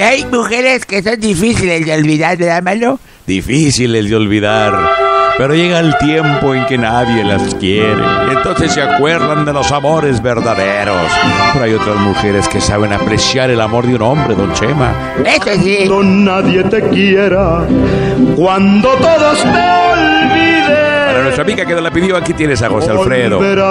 Hay mujeres que son difíciles de olvidar, ¿verdad, Malo? Difíciles de olvidar, pero llega el tiempo en que nadie las quiere. Entonces se acuerdan de los amores verdaderos. Pero hay otras mujeres que saben apreciar el amor de un hombre, don Chema. Eso sí. Cuando nadie te quiera, cuando todos te olviden. Para nuestra amiga que nos la pidió, aquí tienes a José Alfredo.